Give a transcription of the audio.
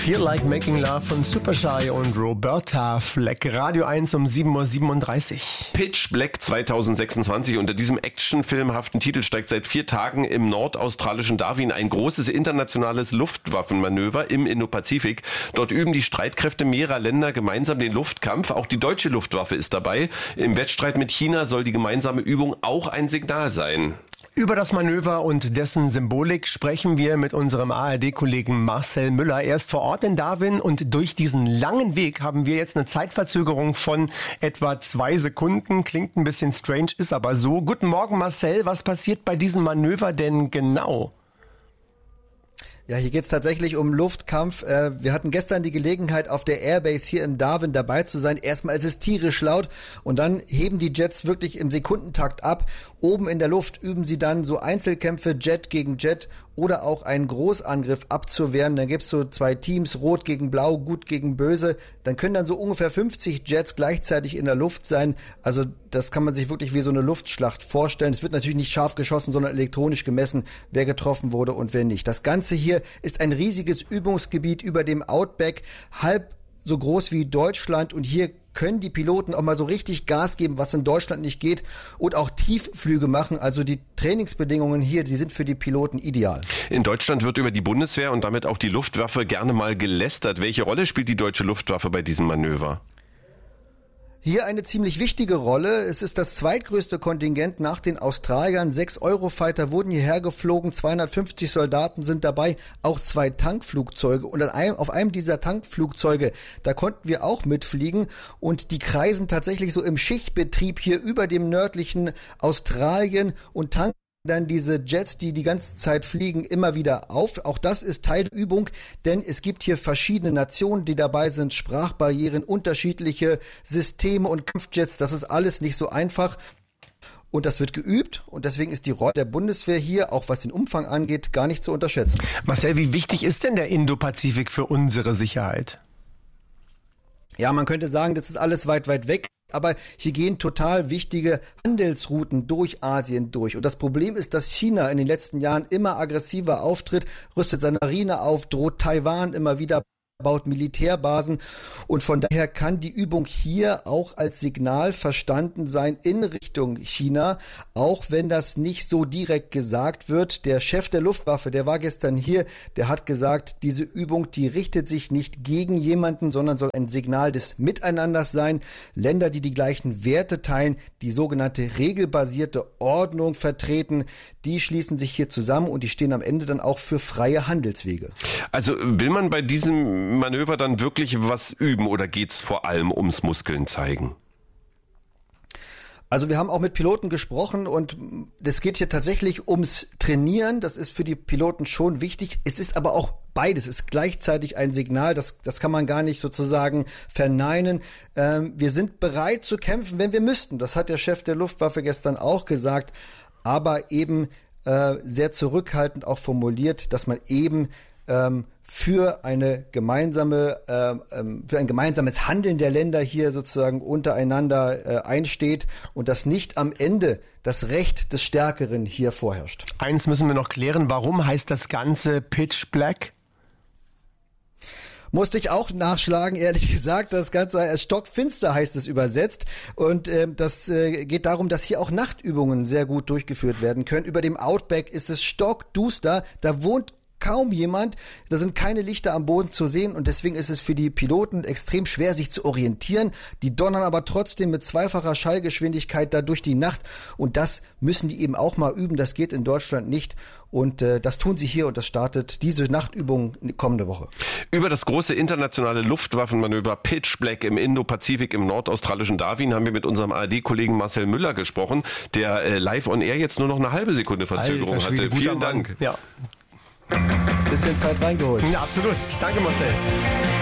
Feel Like Making Love von Supershy und Roberta Fleck. Radio 1 um 7.37 Uhr. Pitch Black 2026. Unter diesem actionfilmhaften Titel steigt seit 4 Tagen im nordaustralischen Darwin ein großes internationales Luftwaffenmanöver im Indopazifik. Dort üben die Streitkräfte mehrerer Länder gemeinsam den Luftkampf. Auch die deutsche Luftwaffe ist dabei. Im Wettstreit mit China soll die gemeinsame Übung auch ein Signal sein. Über das Manöver und dessen Symbolik sprechen wir mit unserem ARD-Kollegen Marcel Müller. Er ist vor Ort in Darwin und durch diesen langen Weg haben wir jetzt eine Zeitverzögerung von etwa 2 Sekunden. Klingt ein bisschen strange, ist aber so. Guten Morgen Marcel, was passiert bei diesem Manöver denn genau? Ja, hier geht's tatsächlich um Luftkampf. Wir hatten gestern die Gelegenheit, auf der Airbase hier in Darwin dabei zu sein. Erstmal ist es tierisch laut und dann heben die Jets wirklich im Sekundentakt ab. Oben in der Luft üben sie dann so Einzelkämpfe, Jet gegen Jet oder auch einen Großangriff abzuwehren. Dann gibt's so 2 Teams, Rot gegen Blau, Gut gegen Böse. Dann können dann so ungefähr 50 Jets gleichzeitig in der Luft sein. Also das kann man sich wirklich wie so eine Luftschlacht vorstellen. Es wird natürlich nicht scharf geschossen, sondern elektronisch gemessen, wer getroffen wurde und wer nicht. Das Ganze hier ist ein riesiges Übungsgebiet über dem Outback, halb so groß wie Deutschland, und hier können die Piloten auch mal so richtig Gas geben, was in Deutschland nicht geht, und auch Tiefflüge machen. Also die Trainingsbedingungen hier, die sind für die Piloten ideal. In Deutschland wird über die Bundeswehr und damit auch die Luftwaffe gerne mal gelästert. Welche Rolle spielt die deutsche Luftwaffe bei diesem Manöver? Hier eine ziemlich wichtige Rolle. Es ist das zweitgrößte Kontingent nach den Australiern. 6 Eurofighter wurden hierher geflogen, 250 Soldaten sind dabei, auch 2 Tankflugzeuge. Und auf einem dieser Tankflugzeuge, da konnten wir auch mitfliegen. Und die kreisen tatsächlich so im Schichtbetrieb hier über dem nördlichen Australien und tanken dann diese Jets, die ganze Zeit fliegen, immer wieder auf. Auch das ist Teil der Übung, denn es gibt hier verschiedene Nationen, die dabei sind, Sprachbarrieren, unterschiedliche Systeme und Kampfjets. Das ist alles nicht so einfach. Und das wird geübt, und deswegen ist die Rolle der Bundeswehr hier, auch was den Umfang angeht, gar nicht zu unterschätzen. Marcel, wie wichtig ist denn der Indopazifik für unsere Sicherheit? Ja, man könnte sagen, das ist alles weit, weit weg. Aber hier gehen total wichtige Handelsrouten durch Asien durch. Und das Problem ist, dass China in den letzten Jahren immer aggressiver auftritt, rüstet seine Marine auf, droht Taiwan immer wieder, baut Militärbasen, und von daher kann die Übung hier auch als Signal verstanden sein in Richtung China, auch wenn das nicht so direkt gesagt wird. Der Chef der Luftwaffe, der war gestern hier, der hat gesagt, diese Übung, die richtet sich nicht gegen jemanden, sondern soll ein Signal des Miteinanders sein. Länder, die die gleichen Werte teilen, die sogenannte regelbasierte Ordnung vertreten, die schließen sich hier zusammen und die stehen am Ende dann auch für freie Handelswege. Also will man bei diesem Manöver dann wirklich was üben oder geht's vor allem ums Muskeln zeigen? Also wir haben auch mit Piloten gesprochen und es geht hier tatsächlich ums Trainieren. Das ist für die Piloten schon wichtig. Es ist aber auch beides. Es ist gleichzeitig ein Signal. Das kann man gar nicht sozusagen verneinen. Wir sind bereit zu kämpfen, wenn wir müssten. Das hat der Chef der Luftwaffe gestern auch gesagt. Aber eben sehr zurückhaltend auch formuliert, dass man eben für ein gemeinsames Handeln der Länder hier sozusagen untereinander einsteht und dass nicht am Ende das Recht des Stärkeren hier vorherrscht. Eins müssen wir noch klären, warum heißt das Ganze Pitch Black? Musste ich auch nachschlagen, ehrlich gesagt. Das Ganze stockfinster heißt es übersetzt. Und das geht darum, dass hier auch Nachtübungen sehr gut durchgeführt werden können. Über dem Outback ist es stockduster. Da wohnt kaum jemand, da sind keine Lichter am Boden zu sehen, und deswegen ist es für die Piloten extrem schwer, sich zu orientieren. Die donnern aber trotzdem mit 2-facher Schallgeschwindigkeit da durch die Nacht, und das müssen die eben auch mal üben. Das geht in Deutschland nicht, und das tun sie hier, und das startet diese Nachtübung kommende Woche. Über das große internationale Luftwaffenmanöver Pitch Black im Indopazifik im nordaustralischen Darwin haben wir mit unserem ARD-Kollegen Marcel Müller gesprochen, der live on air jetzt nur noch eine halbe Sekunde Verzögerung hatte. Vielen Dank. Ja. Bisschen Zeit reingeholt. Ja, absolut. Danke, Marcel.